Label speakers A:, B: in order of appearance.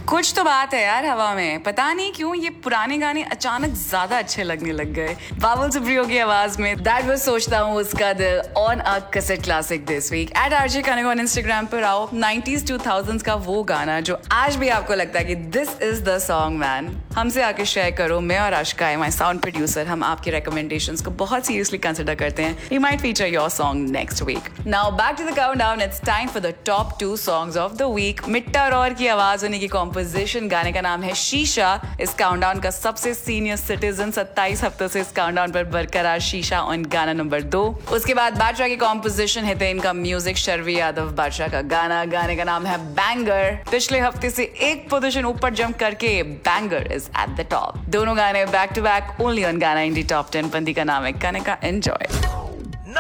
A: कुछ तो बात है यार हवा में, पता नहीं क्यों ये पुराने गाने अचानक ज्यादा अच्छे लगने लग गए। बाबुल सुप्रियो की आवाज में दैट वाज सोचता हूँ उसका दिल on a cassette classic this week eight RJ Kanak on Instagram पर आओ 90s 2000s का वो गाना जो आज भी आपको लगता है कि this is the song man, हमसे आके शेयर करो। मैं और आशिका माय साउंड प्रोड्यूसर, हम आपके रिकमेंडेशंस को बहुत सीरियसली कंसिडर करते हैं। We might feature your song next week. Now back to the countdown, it's time for the top 2 songs of the week. Meetha roar की आवाज होने की कॉम्पोजिशन, गाने का नाम है शीशा। इस काउंटडाउन का सबसे सीनियर सिटीजन 27 हफ्तों से इस काउंटडाउन पर बरकरार शीशा ऑन गाना नंबर 2। उसके बाद बादशाह की कॉम्पोजिशन है इनका म्यूजिक, शर्वी यादव बादशाह का गाना, गाने का नाम है बैंगर। पिछले हफ्ते से एक पोजीशन ऊपर जंप करके banger is at the top. दोनों गाने back to back only on गाना इंडी टॉप 10। बंदी का नाम है कनका। एंजॉय।